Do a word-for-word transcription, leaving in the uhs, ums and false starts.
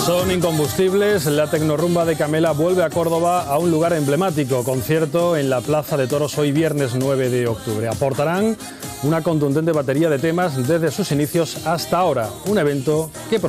Son incombustibles. La Tecnorrumba de Camela vuelve a Córdoba, a un lugar emblemático. Concierto en la Plaza de Toros hoy viernes nueve de octubre. Aportarán una contundente batería de temas desde sus inicios hasta ahora. Un evento que